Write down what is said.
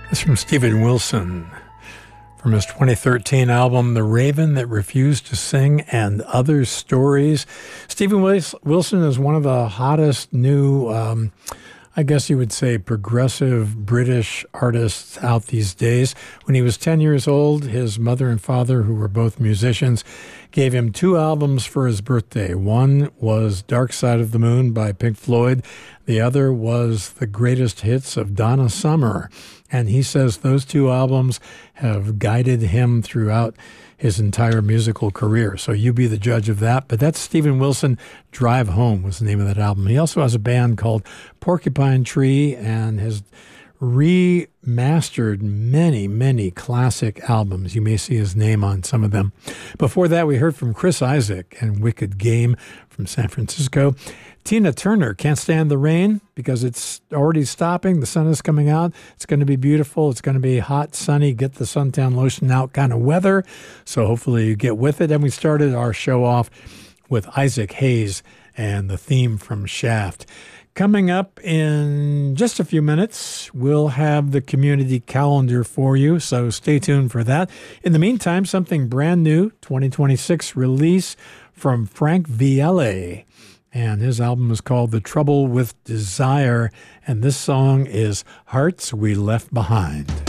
That's from Steven Wilson from his 2013 album, The Raven That Refused to Sing and Other Stories. Steven Wilson is one of the hottest new, I guess you would say, progressive British artists out these days. When he was 10 years old, his mother and father, who were both musicians, gave him 2 albums for his birthday. One was Dark Side of the Moon by Pink Floyd. The other was the greatest hits of Donna Summer. And he says those 2 albums have guided him throughout his entire musical career. So you be the judge of that. But that's Steven Wilson. Drive Home was the name of that album. He also has a band called Porcupine Tree and has remastered many, many classic albums. You may see his name on some of them. Before that, we heard from Chris Isaak and Wicked Game from San Francisco. Tina Turner, Can't Stand the Rain, because it's already stopping. The sun is coming out. It's going to be beautiful. It's going to be hot, sunny, get the suntan lotion out kind of weather. So hopefully you get with it. And we started our show off with Isaac Hayes and the theme from Shaft. Coming up in just a few minutes, we'll have the community calendar for you, so stay tuned for that. In the meantime, something brand new, 2026 release from Frank Vielle. And his album is called The Trouble with Desire, and this song is Hearts We Left Behind.